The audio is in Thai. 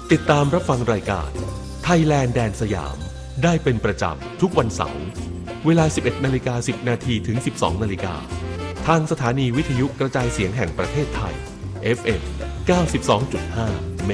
ติดตามรับฟังรายการไทยแลนด์แดนสยามได้เป็นประจำทุกวันเสาร์เวลา 11:10 นาทีถึง 12 นาฬิกาทางสถานีวิทยุกระจายเสียงแห่งประเทศไทย FM 92.5